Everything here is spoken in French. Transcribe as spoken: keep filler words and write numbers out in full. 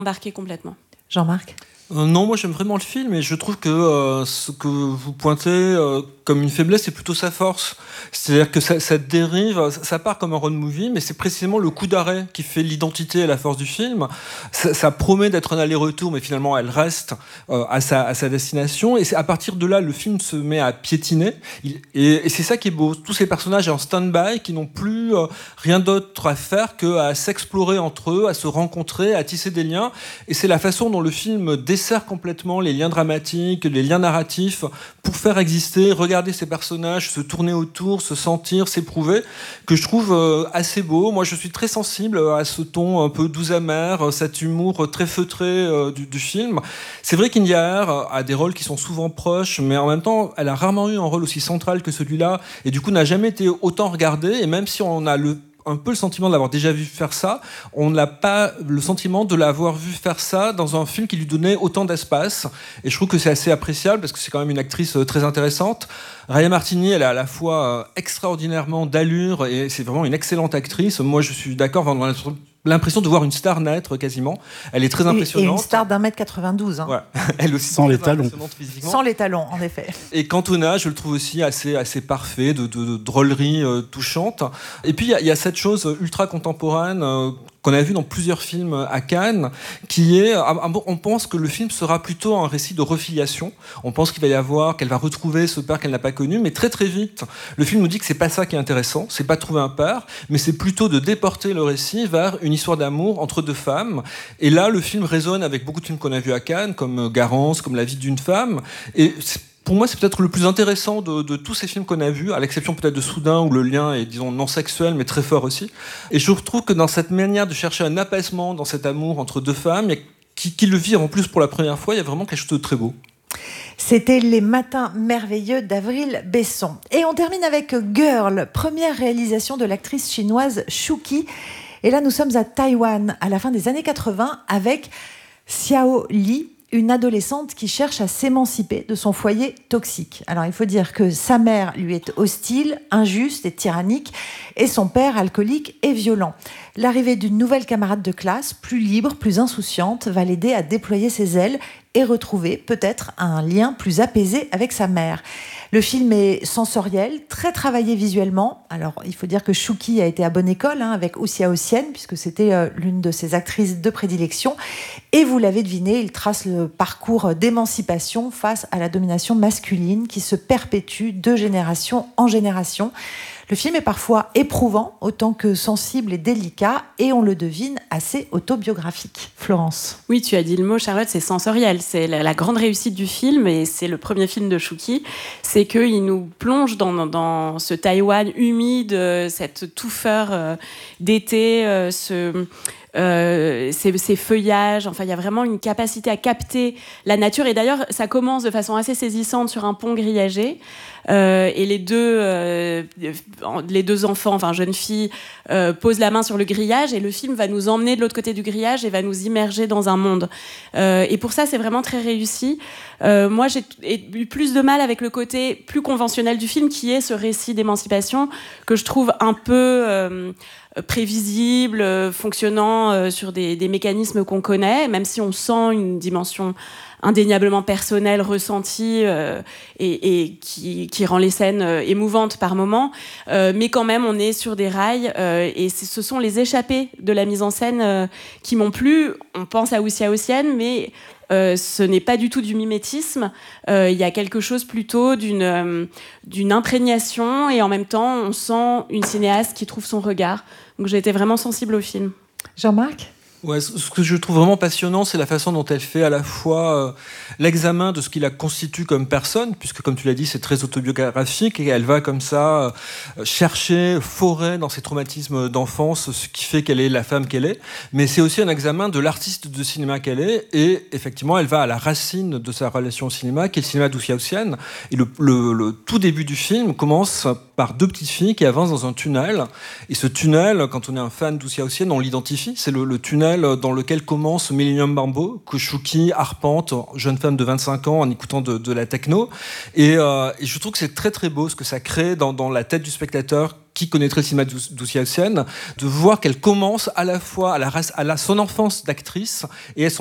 embarqué complètement. Jean-Marc ? Euh, non, moi j'aime vraiment le film et je trouve que euh, ce que vous pointez euh, comme une faiblesse, c'est plutôt sa force. C'est-à-dire que ça, ça dérive, ça part comme un road movie, mais c'est précisément le coup d'arrêt qui fait l'identité et la force du film. Ça, ça promet d'être un aller-retour, mais finalement elle reste euh, à, sa, à sa destination. Et c'est à partir de là, le film se met à piétiner. Il, et, et c'est ça qui est beau. Tous ces personnages en stand-by qui n'ont plus euh, rien d'autre à faire qu'à s'explorer entre eux, à se rencontrer, à tisser des liens. Et c'est la façon dont le film dessert complètement les liens dramatiques, les liens narratifs pour faire exister, regarder ces personnages, se tourner autour, se sentir, s'éprouver, que je trouve euh, assez beau. Moi, je suis très sensible à ce ton un peu doux amer, cet humour très feutré euh, du, du film. C'est vrai qu'India Air a des rôles qui sont souvent proches, mais en même temps, elle a rarement eu un rôle aussi central que celui-là, et du coup n'a jamais été autant regardée, et même si on a le un peu le sentiment de l'avoir déjà vu faire ça, on n'a pas le sentiment de l'avoir vu faire ça dans un film qui lui donnait autant d'espace, et je trouve que c'est assez appréciable parce que c'est quand même une actrice très intéressante. Raya Martini, elle est à la fois extraordinairement d'allure et c'est vraiment une excellente actrice. Moi je suis d'accord, on a l'impression de voir une star naître quasiment. Elle est très impressionnante. Et une star d'un mètre quatre-vingt-douze. Hein. Ouais. Elle aussi sans les talons. Sans les talons, en effet. Et Cantona, je le trouve aussi assez, assez parfait, de, de, de drôlerie euh, touchante. Et puis il y, y a cette chose ultra contemporaine euh, qu'on a vu dans plusieurs films à Cannes, qui est, on pense que le film sera plutôt un récit de refiliation. On pense qu'il va y avoir, qu'elle va retrouver ce père qu'elle n'a pas connu, mais très très vite, le film nous dit que c'est pas ça qui est intéressant, c'est pas de trouver un père, mais c'est plutôt de déporter le récit vers une histoire d'amour entre deux femmes. Et là, le film résonne avec beaucoup de films qu'on a vus à Cannes, comme Garance, comme La vie d'une femme. Et pour moi, c'est peut-être le plus intéressant de, de tous ces films qu'on a vus, à l'exception peut-être de Soudain, où le lien est, disons, non sexuel, mais très fort aussi. Et je trouve que dans cette manière de chercher un apaisement dans cet amour entre deux femmes, qui, qui le vivent en plus pour la première fois, il y a vraiment quelque chose de très beau. C'était Les Matins merveilleux d'Avril Besson. Et on termine avec Girl, première réalisation de l'actrice chinoise Shu Qi. Et là, nous sommes à Taïwan, à la fin des années quatre-vingts, avec Xiao Li, une adolescente qui cherche à s'émanciper de son foyer toxique. Alors, il faut dire que sa mère lui est hostile, injuste et tyrannique, et son père alcoolique et violent. L'arrivée d'une nouvelle camarade de classe, plus libre, plus insouciante, va l'aider à déployer ses ailes et retrouver peut-être un lien plus apaisé avec sa mère. Le film est sensoriel, très travaillé visuellement. Alors, il faut dire que Shu Qi a été à bonne école hein, avec Wu Xiaoxian, puisque c'était euh, l'une de ses actrices de prédilection. Et vous l'avez deviné, il trace le parcours d'émancipation face à la domination masculine qui se perpétue de génération en génération. Le film est parfois éprouvant, autant que sensible et délicat, et on le devine assez autobiographique. Florence. Oui, tu as dit le mot, Charlotte, c'est sensoriel. C'est la, la grande réussite du film, et c'est le premier film de Shu Qi, c'est qu'il nous plonge dans, dans, dans ce Taïwan humide, cette touffeur euh, d'été, euh, ce... Euh, ces, ces feuillages, enfin il y a vraiment une capacité à capter la nature, et d'ailleurs ça commence de façon assez saisissante sur un pont grillagé euh, et les deux euh, les deux enfants, enfin jeunes filles euh, posent la main sur le grillage et le film va nous emmener de l'autre côté du grillage et va nous immerger dans un monde euh, et pour ça c'est vraiment très réussi. Euh, moi j'ai eu plus de mal avec le côté plus conventionnel du film qui est ce récit d'émancipation que je trouve un peu euh, prévisible, euh, fonctionnant euh, sur des, des mécanismes qu'on connaît, même si on sent une dimension indéniablement personnelle, ressentie euh, et, et qui, qui rend les scènes euh, émouvantes par moments, euh, mais quand même on est sur des rails euh, et ce sont les échappées de la mise en scène euh, qui m'ont plu. On pense à Wu Xiaoxian, mais Euh, ce n'est pas du tout du mimétisme. Il euh, y a quelque chose plutôt d'une, euh, d'une imprégnation et en même temps, on sent une cinéaste qui trouve son regard. Donc j'ai été vraiment sensible au film. Jean-Marc ? Ouais, ce que je trouve vraiment passionnant, c'est la façon dont elle fait à la fois euh, l'examen de ce qui la constitue comme personne, puisque comme tu l'as dit, c'est très autobiographique, et elle va comme ça euh, chercher, forer dans ses traumatismes d'enfance ce qui fait qu'elle est la femme qu'elle est, mais c'est aussi un examen de l'artiste de cinéma qu'elle est, et effectivement, elle va à la racine de sa relation au cinéma, qui est le cinéma d'Wu Xiaoxian, et le, le, le tout début du film commence par deux petites filles qui avancent dans un tunnel, et ce tunnel, quand on est un fan d'Wu Xiaoxian, on l'identifie, c'est le, le tunnel dans lequel commence Millennium Bamboo, que Shu Qi arpente, jeune femme de vingt-cinq ans, en écoutant de, de la techno. Et, euh, et je trouve que c'est très très beau ce que ça crée dans, dans la tête du spectateur qui connaîtrait le cinéma d'Ousiassienne, de voir qu'elle commence à la fois à, la, à la, son enfance d'actrice et à son